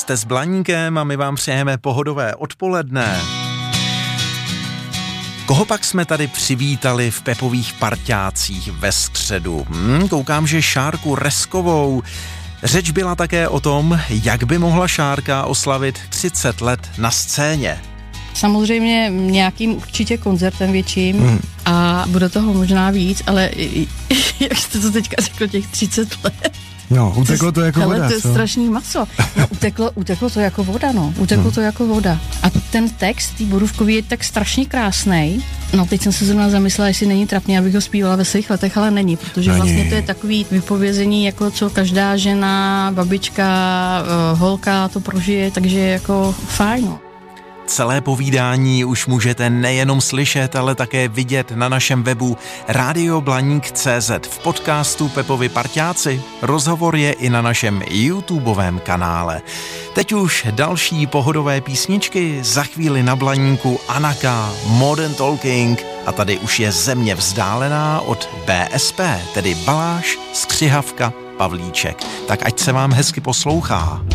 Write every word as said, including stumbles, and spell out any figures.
Jste s Blaníkem a my vám přejeme pohodové odpoledne. Koho pak jsme tady přivítali v Pepových parťácích ve středu? Hmm, koukám, že Šárku Reskovou. Řeč byla také o tom, jak by mohla Šárka oslavit třicet let na scéně. Samozřejmě nějakým určitě koncertem větším hmm. a bude toho možná víc, ale jak jste to teďka řekl, těch třicet let. No, uteklo to jako hele, voda, to je co? strašný maso. No, uteklo, uteklo to jako voda, no. Uteklo hmm. to jako voda. A ten text, tý Borůvkový je tak strašně krásnej. No, teď jsem se zrovna zamyslela, jestli není trapný, abych ho zpívala ve svých letech, ale není, protože není. Vlastně to je takový vypovězení, jako co každá žena, babička, uh, holka to prožije, takže jako fajn, no. Celé povídání už můžete nejenom slyšet, ale také vidět na našem webu rádio blaník tečka cé zet v podcastu Pepovi parťáci. Rozhovor je i na našem YouTubeovém kanále. Teď už další pohodové písničky, za chvíli na Blaníku Anaka, Modern Talking a tady už je Země vzdálená od bé es pé, tedy Baláš, Skřihavka, Pavlíček. Tak ať se vám hezky poslouchá.